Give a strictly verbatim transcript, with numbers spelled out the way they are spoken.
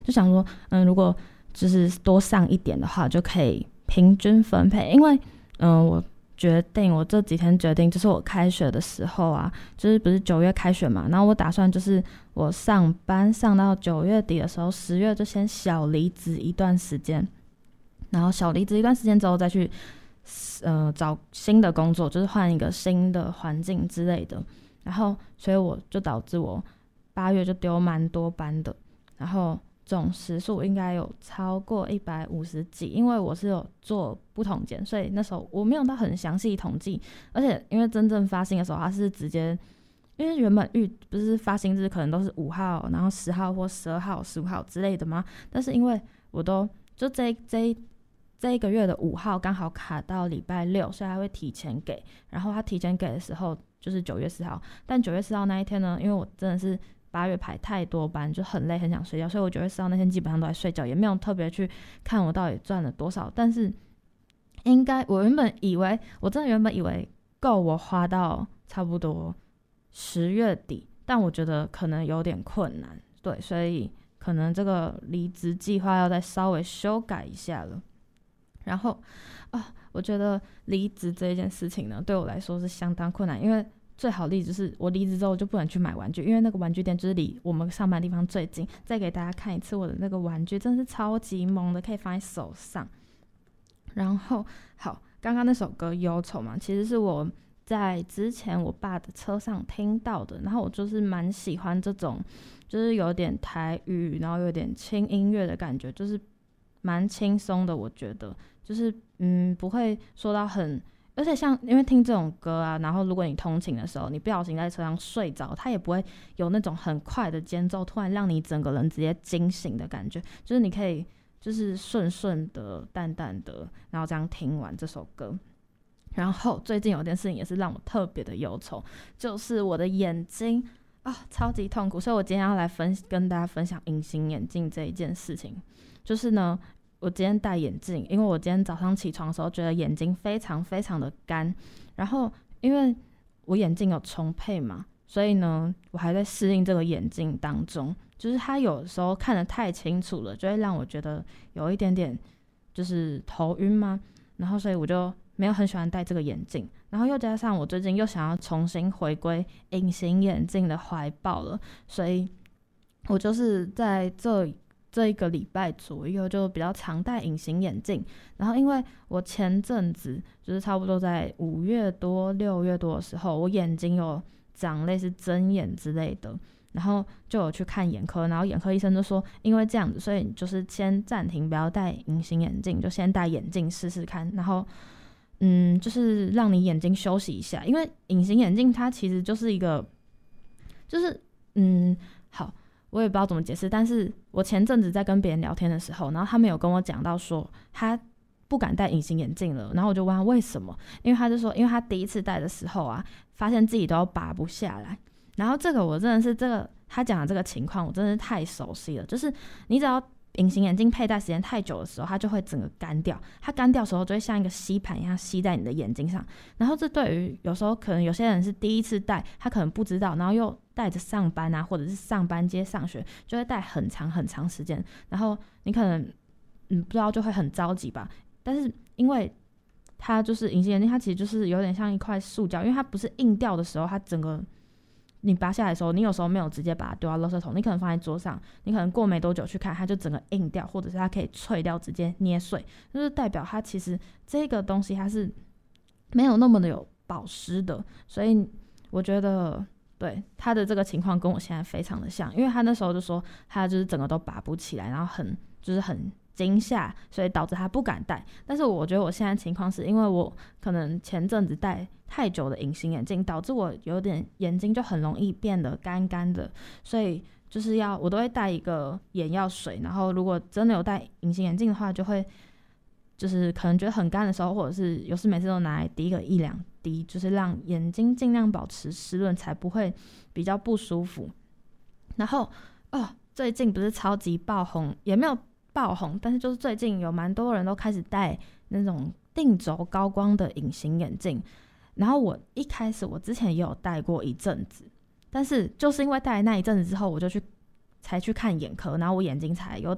就想说，嗯，如果就是多上一点的话，就可以平均分配。因为，嗯，我决定，我这几天决定，就是我开学的时候啊，就是不是九月开学嘛，然后我打算就是我上班上到九月底的时候，十月就先小离职一段时间，然后小离职一段时间之后再去，呃，找新的工作，就是换一个新的环境之类的。然后，所以我就导致我八月就丢蛮多班的，然后总时数应该有超过一百五十几，因为我是有做不同间，所以那时候我没有到很详细统计，而且因为真正发薪的时候，它是直接，因为原本预不是发薪日可能都是五号，然后十号或十二号、十五号之类的嘛，但是因为我都就这这这一个月的五号刚好卡到礼拜六，所以他会提前给，然后他提前给的时候就是九月四号，但九月四号那一天呢，因为我真的是八月排太多班，就很累很想睡觉，所以我九月四号那天基本上都在睡觉，也没有特别去看我到底赚了多少。但是应该我原本以为，我真的原本以为够我花到差不多十月底，但我觉得可能有点困难，对，所以可能这个离职计划要再稍微修改一下了。然后啊，我觉得离职这一件事情呢，对我来说是相当困难，因为最好例子就是我离职之后就不能去买玩具，因为那个玩具店就是离我们上班的地方最近。再给大家看一次我的那个玩具，真的是超级萌的，可以放在手上。然后好，刚刚那首歌《忧愁》嘛，其实是我在之前我爸的车上听到的，然后我就是蛮喜欢这种，就是有点台语，然后有点轻音乐的感觉，就是蛮轻松的，我觉得就是嗯不会说到很，而且像因为听这种歌啊，然后如果你通勤的时候，你不小心在车上睡着，它也不会有那种很快的间奏，突然让你整个人直接惊醒的感觉，就是你可以就是顺顺的、淡淡的，然后这样听完这首歌。然后最近有件事情也是让我特别的忧愁，就是我的眼睛啊、哦，超级痛苦，所以我今天要来分跟大家分享隐形眼镜这一件事情。就是呢，我今天戴眼镜，因为我今天早上起床的时候觉得眼睛非常非常的干，然后因为我眼镜有重配嘛，所以呢，我还在适应这个眼镜当中，就是它有时候看得太清楚了，就会让我觉得有一点点就是头晕嘛，然后所以我就没有很喜欢戴这个眼镜，然后又加上我最近又想要重新回归隐形眼镜的怀抱了，所以我就是在这这一个礼拜左右就比较常戴隐形眼镜。然后因为我前阵子就是差不多在五月多六月多的时候，我眼睛有长类似针眼之类的，然后就有去看眼科，然后眼科医生就说因为这样子，所以你就是先暂停不要戴隐形眼镜，就先戴眼镜试试看，然后嗯，就是让你眼睛休息一下，因为隐形眼镜它其实就是一个就是嗯好，我也不知道怎么解释，但是我前阵子在跟别人聊天的时候，然后他们有跟我讲到说他不敢戴隐形眼镜了，然后我就问他为什么，因为他就说因为他第一次戴的时候啊，发现自己都拔不下来，然后这个我真的是这个他讲的这个情况我真的是太熟悉了，就是你只要隐形眼镜佩戴时间太久的时候，它就会整个干掉，它干掉的时候就会像一个吸盘一样吸在你的眼睛上，然后这对于有时候可能有些人是第一次戴，他可能不知道，然后又带着上班啊，或者是上班接上学，就会戴很长很长时间，然后你可能嗯不知道就会很着急吧，但是因为它就是隐形眼镜，它其实就是有点像一块塑胶，因为它不是硬掉的时候，它整个你拔下来的时候，你有时候没有直接把它丢到垃圾桶，你可能放在桌上，你可能过没多久去看，它就整个硬掉，或者是它可以脆掉，直接捏碎，就是代表它其实这个东西它是没有那么的有保湿的，所以我觉得对他的这个情况跟我现在非常的像，因为他那时候就说他就是整个都拔不起来，然后很就是很惊吓，所以导致他不敢戴。但是我觉得我现在情况是因为我可能前阵子戴太久的隐形眼镜，导致我有点眼睛就很容易变得干干的，所以就是要我都会带一个眼药水，然后如果真的有戴隐形眼镜的话，就会就是可能觉得很干的时候，或者是有时每次都拿来滴个一两滴，就是让眼睛尽量保持湿润，才不会比较不舒服。然后哦，最近不是超级爆红，也没有爆红，但是就是最近有蛮多人都开始戴那种定轴高光的隐形眼镜，然后我一开始我之前也有戴过一阵子，但是就是因为戴那一阵子之后，我就去才去看眼科，然后我眼睛才有